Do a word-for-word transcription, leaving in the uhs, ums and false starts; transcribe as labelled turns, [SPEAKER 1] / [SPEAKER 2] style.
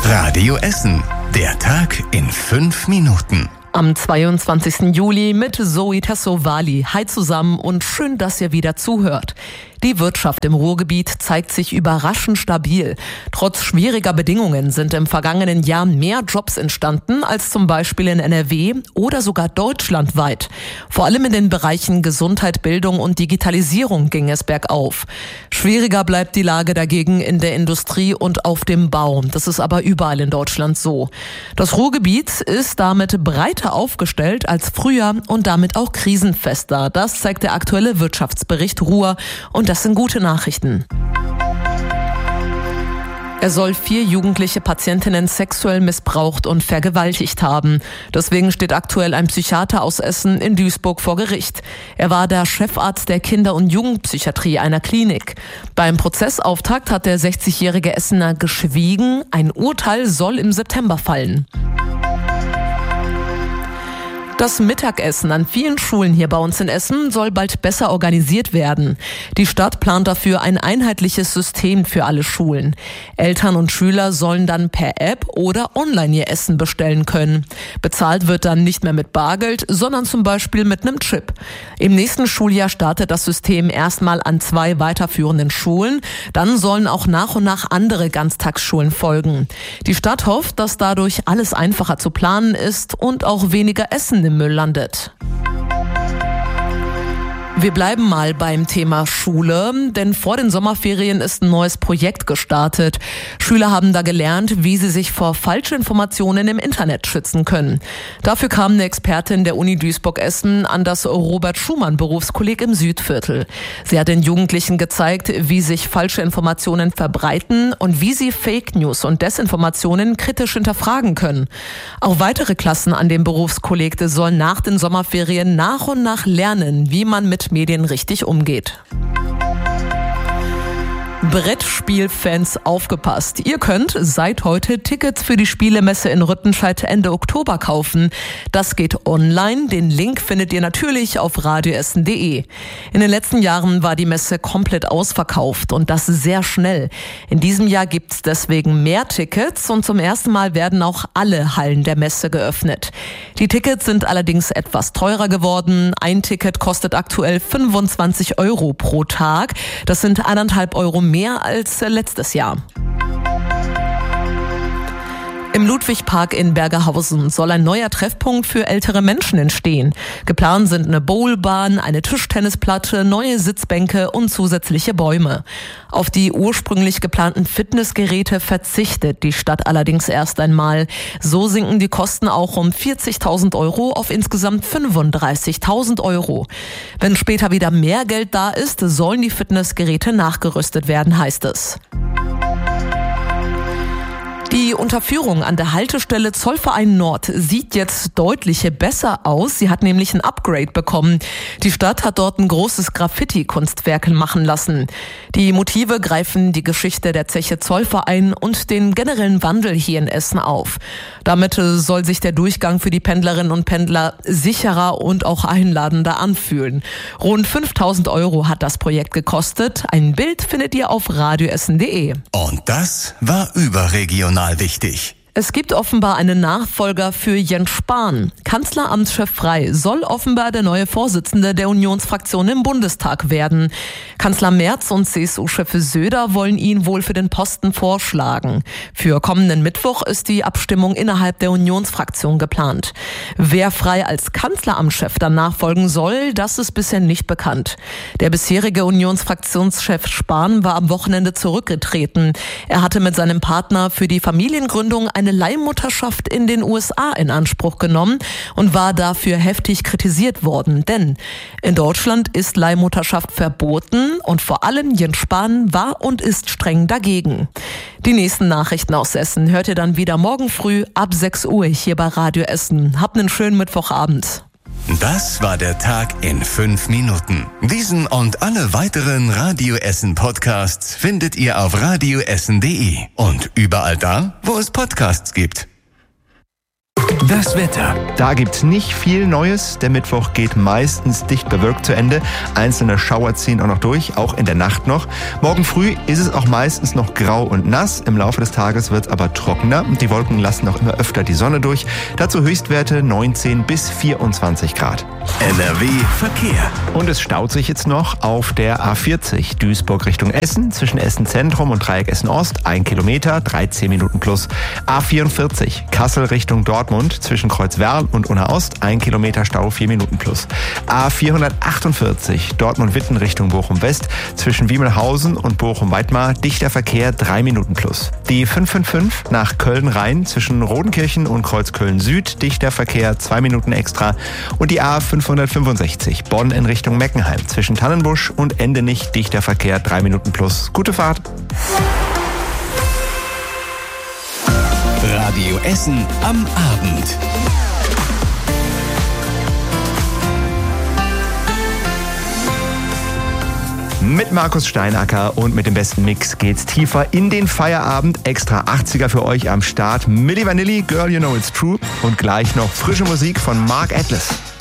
[SPEAKER 1] Radio Essen. Der Tag in fünf Minuten.
[SPEAKER 2] Am zweiundzwanzigsten Juli mit Zoe Tassovali. Hi zusammen und schön, dass ihr wieder zuhört. Die Wirtschaft im Ruhrgebiet zeigt sich überraschend stabil. Trotz schwieriger Bedingungen sind im vergangenen Jahr mehr Jobs entstanden als zum Beispiel in N R W oder sogar deutschlandweit. Vor allem in den Bereichen Gesundheit, Bildung und Digitalisierung ging es bergauf. Schwieriger bleibt die Lage dagegen in der Industrie und auf dem Bau. Das ist aber überall in Deutschland so. Das Ruhrgebiet ist damit breiter aufgestellt als früher und damit auch krisenfester. Das zeigt der aktuelle Wirtschaftsbericht Ruhr und das sind gute Nachrichten. Er soll vier jugendliche Patientinnen sexuell missbraucht und vergewaltigt haben. Deswegen steht aktuell ein Psychiater aus Essen in Duisburg vor Gericht. Er war der Chefarzt der Kinder- und Jugendpsychiatrie einer Klinik. Beim Prozessauftakt hat der sechzigjährige Essener geschwiegen. Ein Urteil soll im September fallen. Das Mittagessen an vielen Schulen hier bei uns in Essen soll bald besser organisiert werden. Die Stadt plant dafür ein einheitliches System für alle Schulen. Eltern und Schüler sollen dann per App oder online ihr Essen bestellen können. Bezahlt wird dann nicht mehr mit Bargeld, sondern zum Beispiel mit einem Chip. Im nächsten Schuljahr startet das System erstmal an zwei weiterführenden Schulen. Dann sollen auch nach und nach andere Ganztagsschulen folgen. Die Stadt hofft, dass dadurch alles einfacher zu planen ist und auch weniger Essen im Müll landet. Wir bleiben mal beim Thema Schule, denn vor den Sommerferien ist ein neues Projekt gestartet. Schüler haben da gelernt, wie sie sich vor Falschinformationen im Internet schützen können. Dafür kam eine Expertin der Uni Duisburg-Essen an das Robert-Schumann-Berufskolleg im Südviertel. Sie hat den Jugendlichen gezeigt, wie sich falsche Informationen verbreiten und wie sie Fake News und Desinformationen kritisch hinterfragen können. Auch weitere Klassen an dem Berufskolleg sollen nach den Sommerferien nach und nach lernen, wie man mit Medien richtig umgeht. Brettspielfans aufgepasst. Ihr könnt seit heute Tickets für die Spielemesse in Rüttenscheid Ende Oktober kaufen. Das geht online. Den Link findet ihr natürlich auf radioessen punkt de. In den letzten Jahren war die Messe komplett ausverkauft und das sehr schnell. In diesem Jahr gibt es deswegen mehr Tickets und zum ersten Mal werden auch alle Hallen der Messe geöffnet. Die Tickets sind allerdings etwas teurer geworden. Ein Ticket kostet aktuell fünfundzwanzig Euro pro Tag. Das sind eineinhalb Euro mehr mehr als letztes Jahr. Im Ludwigpark in Bergerhausen soll ein neuer Treffpunkt für ältere Menschen entstehen. Geplant sind eine Bowlbahn, eine Tischtennisplatte, neue Sitzbänke und zusätzliche Bäume. Auf die ursprünglich geplanten Fitnessgeräte verzichtet die Stadt allerdings erst einmal. So sinken die Kosten auch um vierzigtausend Euro auf insgesamt fünfunddreißigtausend Euro. Wenn später wieder mehr Geld da ist, sollen die Fitnessgeräte nachgerüstet werden, heißt es. Die Unterführung an der Haltestelle Zollverein Nord sieht jetzt deutlich besser aus. Sie hat nämlich ein Upgrade bekommen. Die Stadt hat dort ein großes Graffiti-Kunstwerk machen lassen. Die Motive greifen die Geschichte der Zeche Zollverein und den generellen Wandel hier in Essen auf. Damit soll sich der Durchgang für die Pendlerinnen und Pendler sicherer und auch einladender anfühlen. Rund fünftausend Euro hat das Projekt gekostet. Ein Bild findet ihr auf radioessen punkt de.
[SPEAKER 1] Und das war überregional wichtig.
[SPEAKER 2] Es gibt offenbar einen Nachfolger für Jens Spahn. Kanzleramtschef Frey soll offenbar der neue Vorsitzende der Unionsfraktion im Bundestag werden. Kanzler Merz und C S U-Chef Söder wollen ihn wohl für den Posten vorschlagen. Für kommenden Mittwoch ist die Abstimmung innerhalb der Unionsfraktion geplant. Wer Frey als Kanzleramtschef dann nachfolgen soll, das ist bisher nicht bekannt. Der bisherige Unionsfraktionschef Spahn war am Wochenende zurückgetreten. Er hatte mit seinem Partner für die Familiengründung eine eine Leihmutterschaft in den U S A in Anspruch genommen und war dafür heftig kritisiert worden. Denn in Deutschland ist Leihmutterschaft verboten und vor allem Jens Spahn war und ist streng dagegen. Die nächsten Nachrichten aus Essen hört ihr dann wieder morgen früh ab sechs Uhr hier bei Radio Essen. Habt einen schönen Mittwochabend.
[SPEAKER 1] Das war der Tag in fünf Minuten. Diesen und alle weiteren Radio Essen Podcasts findet ihr auf radioessen punkt de und überall da, wo es Podcasts gibt. Das Wetter.
[SPEAKER 3] Da gibt's nicht viel Neues. Der Mittwoch geht meistens dicht bewölkt zu Ende. Einzelne Schauer ziehen auch noch durch, auch in der Nacht noch. Morgen früh ist es auch meistens noch grau und nass. Im Laufe des Tages wird es aber trockener und die Wolken lassen auch immer öfter die Sonne durch. Dazu Höchstwerte neunzehn bis vierundzwanzig Grad.
[SPEAKER 1] N R W Verkehr.
[SPEAKER 3] Und es staut sich jetzt noch auf der A vierzig Duisburg Richtung Essen, zwischen Essen Zentrum und Dreieck Essen Ost, ein Kilometer, dreizehn Minuten plus. A vierundvierzig Kassel Richtung Dortmund, zwischen Kreuzwerl und Unna Ost, ein Kilometer Stau, vier Minuten plus. A vierhundertachtundvierzig Dortmund-Witten Richtung Bochum West, zwischen Wiemelhausen und Bochum-Weidmar, dichter Verkehr, drei Minuten plus. Die fünf fünf fünf nach Köln-Rhein, zwischen Rodenkirchen und Kreuzköln Süd, dichter Verkehr, zwei Minuten extra. Und die A fünfhundertfünfundsechzig Bonn in Richtung Meckenheim, zwischen Tannenbusch und Endenich, dichter Verkehr, drei Minuten plus. Gute Fahrt!
[SPEAKER 1] Radio Essen am Abend.
[SPEAKER 3] Mit Markus Steinacker und mit dem besten Mix geht's tiefer in den Feierabend. Extra achtziger für euch am Start. Milli Vanilli, Girl You Know It's True. Und gleich noch frische Musik von Mark Atlas.